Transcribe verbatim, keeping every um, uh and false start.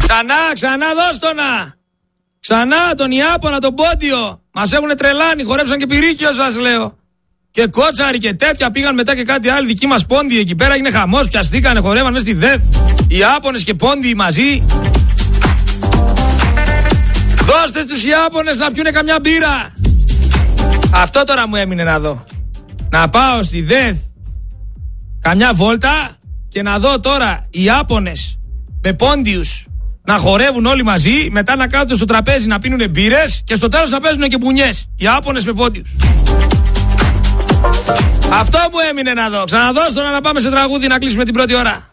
Ξανά, ξανά δώστονα. Ξανά τον Ιάπωνα, τον Πόντιο. Μας έχουνε τρελάνει, χορέψαν και πυρίκιο σας λέω. Και κότσαροι και τέτοια, πήγαν μετά και κάτι άλλοι δικοί μας Πόντιοι εκεί πέρα. Έγινε χαμός, πιαστήκανε, χορεύαν μέσα στη ΔΕΘ. Οι Ιάπωνες και Πόντιοι μαζί. Δώστε στους Ιάπωνες να πιούνε καμιά μπύρα. Αυτό τώρα μου έμεινε να δω. Να πάω στη ΔΕΘ καμιά βόλτα και να δω τώρα οι Ιάπωνες με Πόντιους να χορεύουν όλοι μαζί, μετά να κάθονται στο τραπέζι να πίνουνε μπύρες και στο τέλος να παίζουν και μπουνιές. Οι Ιάπωνες με Πόντιους. Αυτό μου έμεινε να δω. Ξαναδώστε να πάμε σε τραγούδι να κλείσουμε την πρώτη ώρα.